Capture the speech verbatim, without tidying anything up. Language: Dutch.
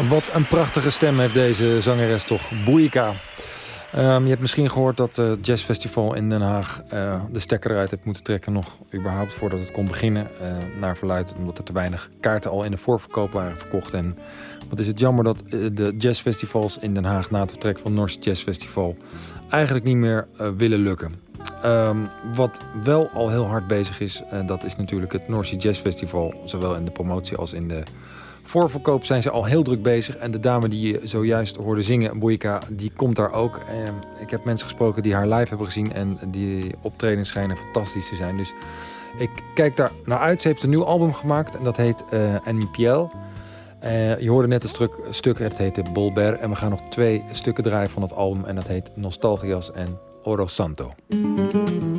Wat een prachtige stem heeft deze zangeres toch. Boeika. Um, je hebt misschien gehoord dat het uh, jazzfestival in Den Haag uh, de stekker eruit heeft moeten trekken. Nog überhaupt voordat het kon beginnen. Uh, naar verluidt omdat er te weinig kaarten al in de voorverkoop waren verkocht. En wat is het jammer dat uh, de jazzfestivals in Den Haag na het vertrek van het Noorse Jazz Festival eigenlijk niet meer uh, willen lukken. Um, wat wel al heel hard bezig is, uh, dat is natuurlijk het Noorse Jazz Festival. Zowel in de promotie als in de voorverkoop zijn ze al heel druk bezig. En de dame die je zojuist hoorde zingen, Boeika, die komt daar ook. Um, ik heb mensen gesproken die haar live hebben gezien en die optredens schijnen fantastisch te zijn. Dus ik kijk daar naar uit. Ze heeft een nieuw album gemaakt en dat heet uh, En mi piel. Uh, je hoorde net een stuk, stuk, het heette Bolber. En we gaan nog twee stukken draaien van het album en dat heet Nostalgias en Oro Santo.